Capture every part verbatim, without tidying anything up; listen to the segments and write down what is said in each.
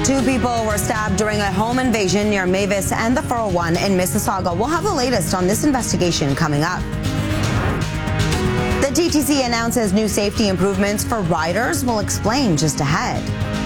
Two people were stabbed during a home invasion near Mavis and the four oh one in Mississauga. We'll have the latest on this investigation coming up. The T T C announces new safety improvements for riders. We'll explain just ahead.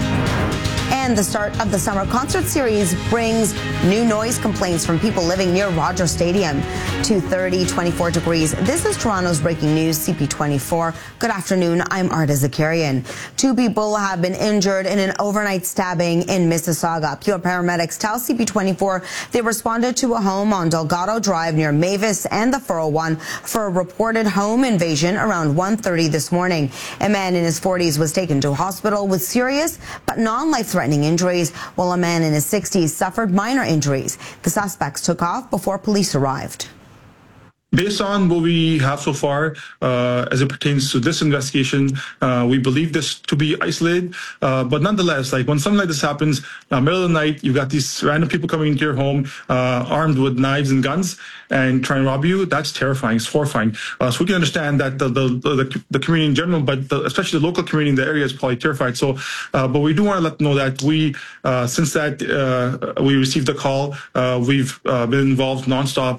And the start of the summer concert series brings new noise complaints from people living near Rogers Stadium to thirty, twenty-four degrees. This is Toronto's breaking news, C P twenty-four. Good afternoon, I'm Arda Zakarian. Two people have been injured in an overnight stabbing in Mississauga. Pure paramedics tell C P twenty-four they responded to a home on Delgado Drive near Mavis and the four oh one for a reported home invasion around one thirty this morning. A man in his forties was taken to a hospital with serious but non-life-threatening injuries, while a man in his sixties suffered minor injuries. The suspects took off before police arrived. Based on what we have so far, uh, as it pertains to this investigation, uh, we believe this to be isolated. Uh, but nonetheless, like when something like this happens, uh, middle of the night, you've got these random people coming into your home, uh, armed with knives and guns, and trying to rob you. That's terrifying. It's horrifying. Uh, so we can understand that the the, the, the community in general, but the, especially the local community in the area, is probably terrified. So, uh, but we do want to let them know that we, uh, since that uh, we received the call, uh, we've uh, been involved nonstop.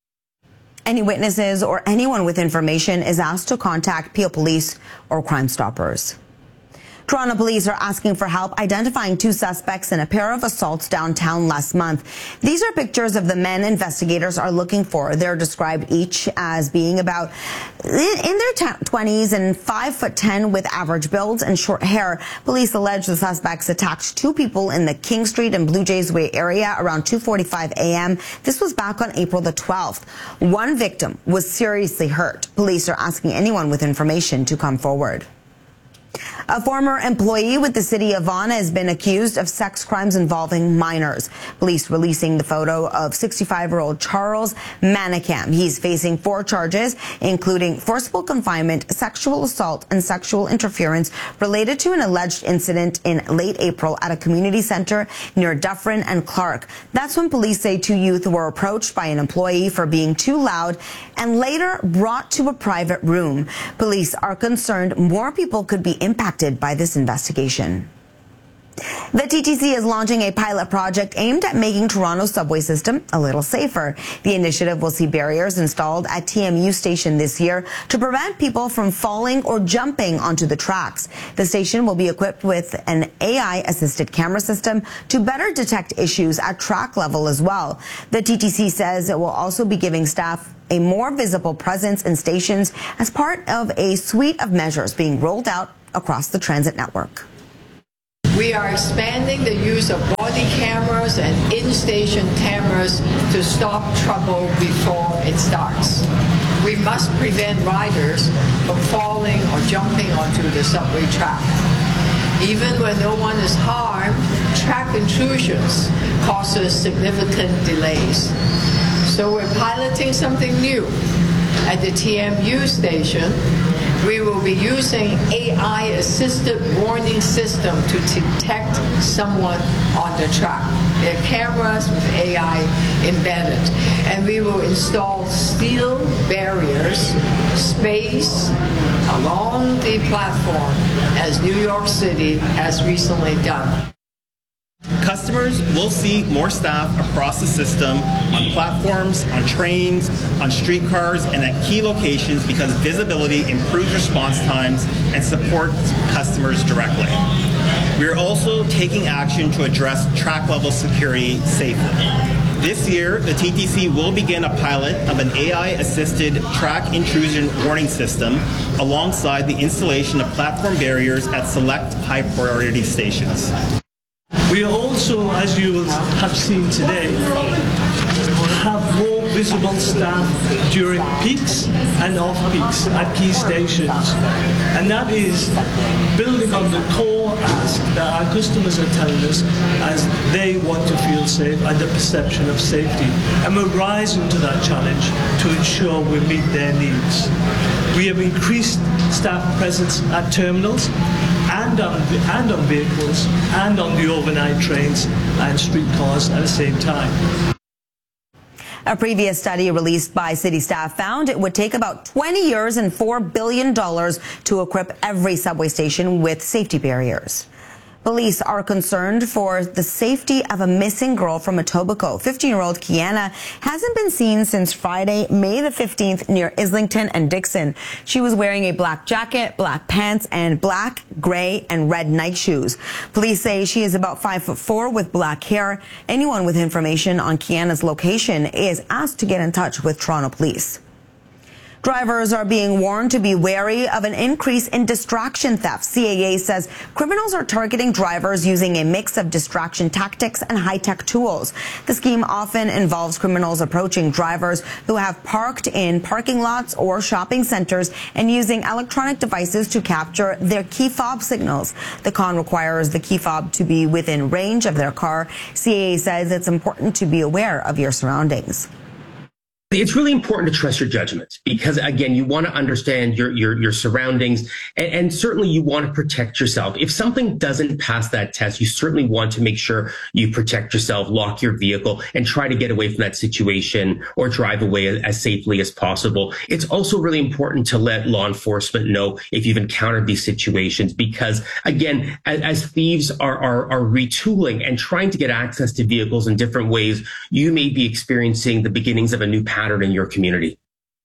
Any witnesses or anyone with information is asked to contact Peel Police or Crime Stoppers. Toronto police are asking for help identifying two suspects in a pair of assaults downtown last month. These are pictures of the men investigators are looking for. They're described each as being about in their twenties and five foot ten with average builds and short hair. Police allege the suspects attacked two people in the King Street and Blue Jays Way area around two forty-five a m This was back on April the twelfth. One victim was seriously hurt. Police are asking anyone with information to come forward. A former employee with the city of Vaughan has been accused of sex crimes involving minors. Police releasing the photo of sixty-five-year-old Charles Manicam. He's facing four charges, including forcible confinement, sexual assault, and sexual interference related to an alleged incident in late April at a community center near Dufferin and Clark. That's when police say two youth were approached by an employee for being too loud and later brought to a private room. Police are concerned more people could be impacted by this investigation. The T T C is launching a pilot project aimed at making Toronto's subway system a little safer. The initiative will see barriers installed at T M U station this year to prevent people from falling or jumping onto the tracks. The station will be equipped with an A I-assisted camera system to better detect issues at track level as well. The T T C says it will also be giving staff a more visible presence in stations as part of a suite of measures being rolled out across the transit network. We are expanding the use of body cameras and in-station cameras to stop trouble before it starts. We must prevent riders from falling or jumping onto the subway track. Even when no one is harmed, track intrusions causes significant delays. So we're piloting something new. At the T M U station, we will be using A I-assisted warning system to detect someone on the track. There are cameras with A I embedded. And we will install steel barriers spaced along the platform, as New York City has recently done. Customers will see more staff across the system on platforms, on trains, on streetcars, and at key locations because visibility improves response times and supports customers directly. We are also taking action to address track-level security safely. This year, the T T C will begin a pilot of an A I-assisted track intrusion warning system alongside the installation of platform barriers at select high-priority stations. We also, as you will have seen today, have more visible staff during peaks and off-peaks at key stations. And that is building on the core ask that our customers are telling us as they want to feel safe and the perception of safety. And we're rising to that challenge to ensure we meet their needs. We have increased staff presence at terminals and on, and on vehicles and on the overnight trains and streetcars at the same time. A previous study released by city staff found it would take about twenty years and four billion dollars to equip every subway station with safety barriers. Police are concerned for the safety of a missing girl from Etobicoke. fifteen-year-old Kiana hasn't been seen since Friday, May the fifteenth, near Islington and Dixon. She was wearing a black jacket, black pants, and black, gray, and red night shoes. Police say she is about five foot four with black hair. Anyone with information on Kiana's location is asked to get in touch with Toronto Police. Drivers are being warned to be wary of an increase in distraction theft. C A A says criminals are targeting drivers using a mix of distraction tactics and high-tech tools. The scheme often involves criminals approaching drivers who have parked in parking lots or shopping centers and using electronic devices to capture their key fob signals. The con requires the key fob to be within range of their car. C A A says it's important to be aware of your surroundings. It's really important to trust your judgment because, again, you want to understand your your, your surroundings and, and certainly you want to protect yourself. If something doesn't pass that test, you certainly want to make sure you protect yourself, lock your vehicle, and try to get away from that situation or drive away as, as safely as possible. It's also really important to let law enforcement know if you've encountered these situations because, again, as, as thieves are, are, are retooling and trying to get access to vehicles in different ways, you may be experiencing the beginnings of a new pattern in your community.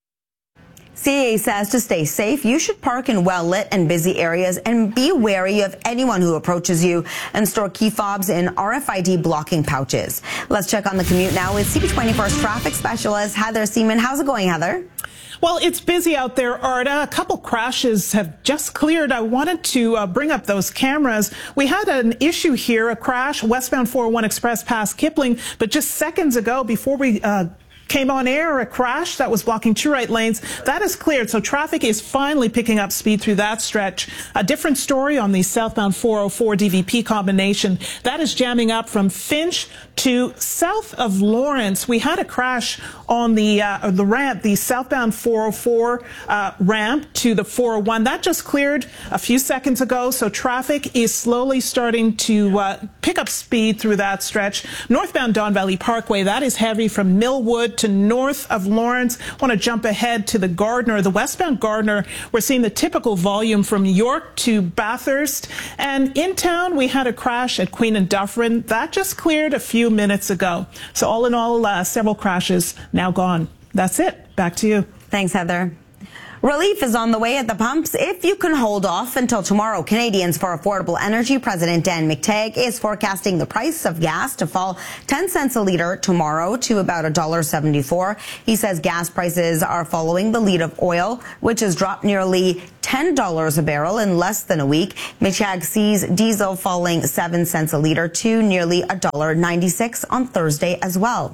C A A says to stay safe, you should park in well-lit and busy areas and be wary of anyone who approaches you and store key fobs in R F I D blocking pouches. Let's check on the commute now with C B twenty-four's traffic specialist, Heather Seaman. How's it going, Heather? Well, it's busy out there, Arda. A couple crashes have just cleared. I wanted to uh, bring up those cameras. We had an issue here, a crash, westbound four oh one Express past Kipling, but just seconds ago, before we uh, came on air, a crash that was blocking two right lanes. That is cleared, so traffic is finally picking up speed through that stretch. A different story on the southbound four oh four D V P combination. That is jamming up from Finch to south of Lawrence. We had a crash on the uh, the ramp, the southbound four oh four uh, ramp to the four oh one. That just cleared a few seconds ago, so traffic is slowly starting to uh, pick up speed through that stretch. Northbound Don Valley Parkway, that is heavy from Millwood to north of Lawrence. Want to jump ahead to the Gardner, the westbound Gardner. We're seeing the typical volume from York to Bathurst. And in town, we had a crash at Queen and Dufferin. That just cleared a few minutes ago. So all in all, uh, several crashes now gone. That's it. Back to you. Thanks, Heather. Relief is on the way at the pumps if you can hold off until tomorrow. Canadians for Affordable Energy President Dan McTeague is forecasting the price of gas to fall ten cents a litre tomorrow to about one dollar seventy-four. He says gas prices are following the lead of oil, which has dropped nearly ten dollars a barrel in less than a week. McTeague sees diesel falling seven cents a litre to nearly one dollar ninety-six on Thursday as well.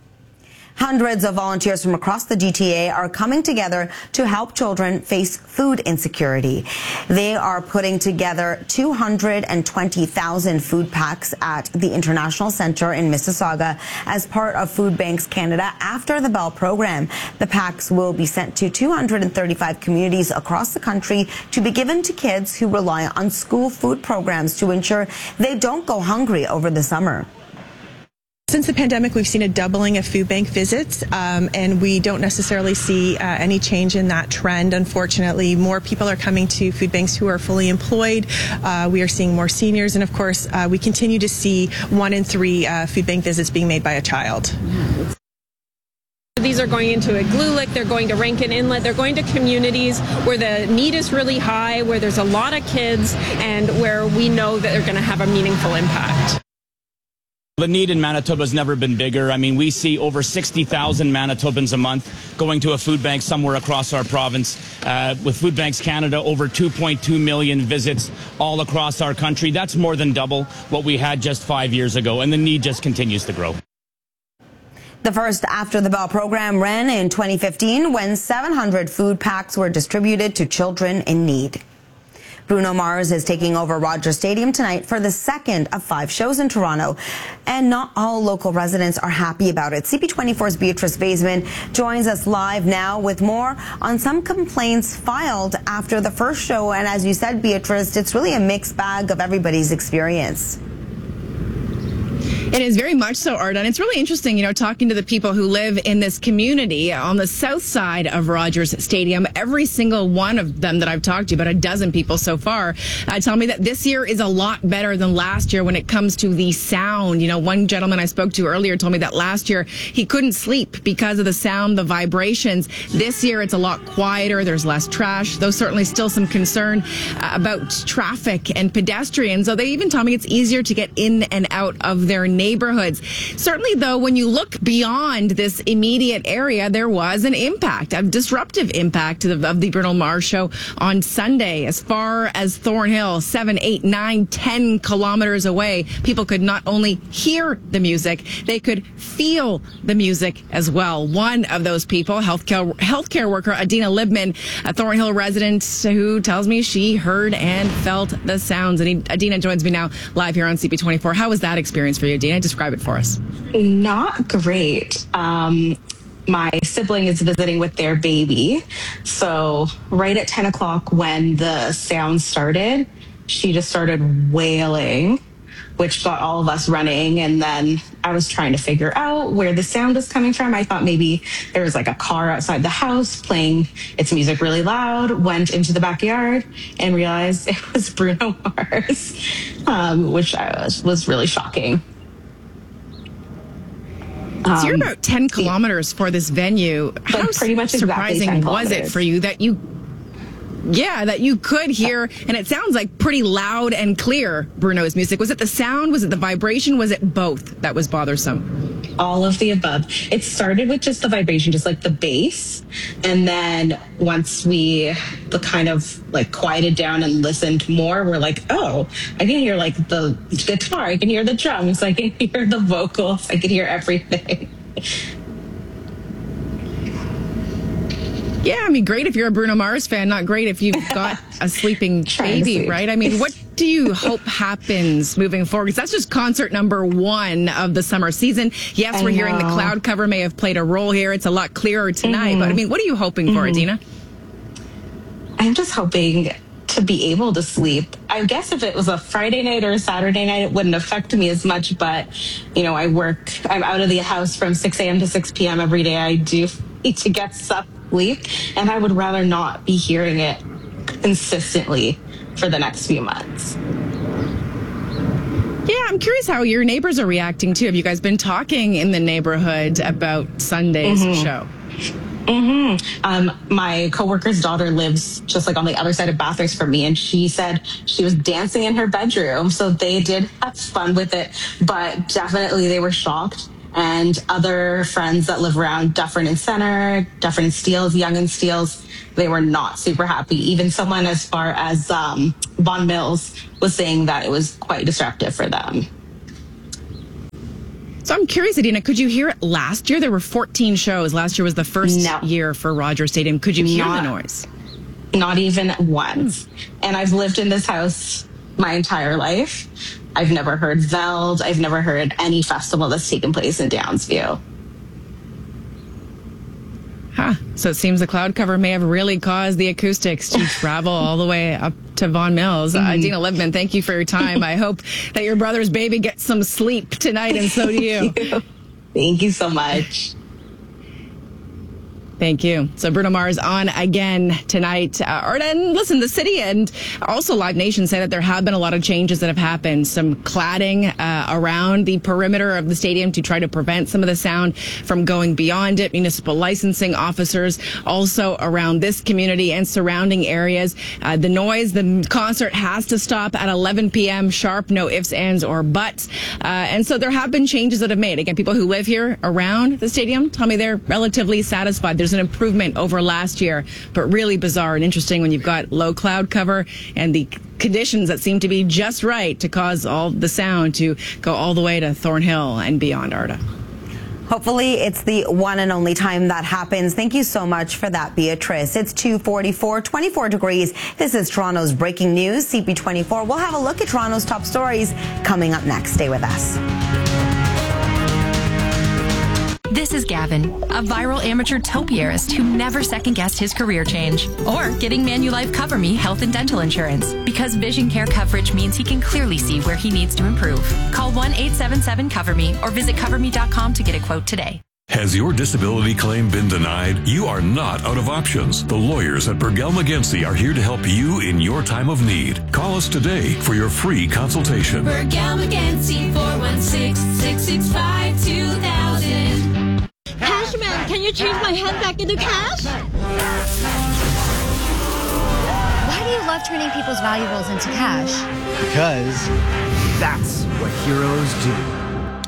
Hundreds of volunteers from across the G T A are coming together to help children face food insecurity. They are putting together two hundred twenty thousand food packs at the International Centre in Mississauga as part of Food Banks Canada after the Bell program. The packs will be sent to two hundred thirty-five communities across the country to be given to kids who rely on school food programs to ensure they don't go hungry over the summer. Since the pandemic, we've seen a doubling of food bank visits, um, and we don't necessarily see uh, any change in that trend. Unfortunately, more people are coming to food banks who are fully employed. Uh, we are seeing more seniors, and of course, uh, we continue to see one in three uh, food bank visits being made by a child. These are going into Igloolik, they're going to Rankin Inlet, they're going to communities where the need is really high, where there's a lot of kids, and where we know that they're going to have a meaningful impact. The need in Manitoba has never been bigger. I mean, we see over sixty thousand Manitobans a month going to a food bank somewhere across our province. Uh, with Food Banks Canada, over two point two million visits all across our country. That's more than double what we had just five years ago, and the need just continues to grow. The first After the Bell program ran in twenty fifteen when seven hundred food packs were distributed to children in need. Bruno Mars is taking over Rogers Stadium tonight for the second of five shows in Toronto, and not all local residents are happy about it. C B twenty-four's Beatrice Vaisman joins us live now with more on some complaints filed after the first show. And as you said, Beatrice, it's really a mixed bag of everybody's experience. It is very much so, Arda. And it's really interesting, you know, talking to the people who live in this community on the south side of Rogers Stadium. Every single one of them that I've talked to, about a dozen people so far, uh, tell me that this year is a lot better than last year when it comes to the sound. You know, one gentleman I spoke to earlier told me that last year he couldn't sleep because of the sound, the vibrations. This year it's a lot quieter. There's less trash, though certainly still some concern uh, about traffic and pedestrians. So they even tell me it's easier to get in and out of their neighborhoods. Certainly, though, when you look beyond this immediate area, there was an impact, a disruptive impact of the Bruno Mars show on Sunday. As far as Thornhill, seven, eight, nine, ten kilometers away, people could not only hear the music, they could feel the music as well. One of those people, healthcare healthcare worker Adina Libman, a Thornhill resident who tells me she heard and felt the sounds. And Adina joins me now live here on C P twenty-four. How was that experience for you, Adina? Describe it for us. Not great. Um, my sibling is visiting with their baby. So right at ten o'clock when the sound started, she just started wailing, which got all of us running. And then I was trying to figure out where the sound was coming from. I thought maybe there was like a car outside the house playing its music really loud, went into the backyard and realized it was Bruno Mars, um, which I was, was really shocking. So you're about ten kilometers for this venue. How pretty much exactly surprising was it for you that you, yeah, that you could hear, and it sounds like pretty loud and clear, Bruno's music. Was it the sound? Was it the vibration? Was it both that was bothersome? All of the above. It started with just the vibration, just like the bass. And then once we the kind of like quieted down and listened more, we're like, oh, I can hear like the guitar, I can hear the drums, I can hear the vocals, I can hear everything. Yeah, I mean, great if you're a Bruno Mars fan, not great if you've got a sleeping baby, right? I mean, what do you hope happens moving forward? Because that's just concert number one of the summer season. Yes, I we're know. hearing the cloud cover may have played a role here. It's a lot clearer tonight. Mm-hmm. But I mean, what are you hoping mm-hmm. for, Adina? I'm just hoping to be able to sleep. I guess if it was a Friday night or a Saturday night, it wouldn't affect me as much. But, you know, I work, I'm out of the house from six a.m. to six p.m. every day. I do need to get stuff sleep, and I would rather not be hearing it consistently for the next few months. Yeah, I'm curious how your neighbors are reacting too. Have you guys been talking in the neighborhood about Sunday's mm-hmm. show? Mm-hmm. Um, my coworker's daughter lives just like on the other side of Bathurst from me, and she said she was dancing in her bedroom, so they did have fun with it, but definitely they were shocked. And other friends that live around Dufferin and Center, Dufferin and Steeles, Yonge and Steeles, they were not super happy. Even someone as far as um, Vaughan Mills was saying that it was quite disruptive for them. So I'm curious, Adina, could you hear it last year? There were fourteen shows. Last year was the first no. year for Rogers Stadium. Could you hear not, the noise? Not even once. Hmm. And I've lived in this house my entire life. I've never heard Veld. I've never heard any festival that's taken place in Downsview. Huh. So it seems the cloud cover may have really caused the acoustics to travel all the way up to Vaughan Mills. Mm-hmm. Uh, Adina Libman, thank you for your time. I hope that your brother's baby gets some sleep tonight, and so do you. Thank you, thank you so much. Thank you. So Bruno Mars on again tonight. Uh, and listen, the city and also Live Nation say that there have been a lot of changes that have happened. Some cladding uh, around the perimeter of the stadium to try to prevent some of the sound from going beyond it. Municipal licensing officers also around this community and surrounding areas. Uh, the noise, the concert has to stop at eleven p.m. sharp. No ifs, ands, or buts. Uh, and so there have been changes that have made. Again, people who live here around the stadium tell me they're relatively satisfied. There's an improvement over last year, but really bizarre and interesting when you've got low cloud cover and the conditions that seem to be just right to cause all the sound to go all the way to Thornhill and beyond, Arda. Hopefully it's the one and only time that happens. Thank you so much for that, Beatrice. It's two forty-four, twenty-four degrees. This is Toronto's breaking news, C P twenty-four. We'll have a look at Toronto's top stories coming up next. Stay with us. This is Gavin, a viral amateur topiarist who never second-guessed his career change. Or getting Manulife Cover Me health and dental insurance. Because vision care coverage means he can clearly see where he needs to improve. Call one eight seven seven cover me or visit cover me dot com to get a quote today. Has your disability claim been denied? You are not out of options. The lawyers at Burgell McGinsey are here to help you in your time of need. Call us today for your free consultation. Burgell McGinsey, four one six, six six five, two thousand. Cashman, can you change my hand back into cash? Why do you love turning people's valuables into cash? Because that's what heroes do.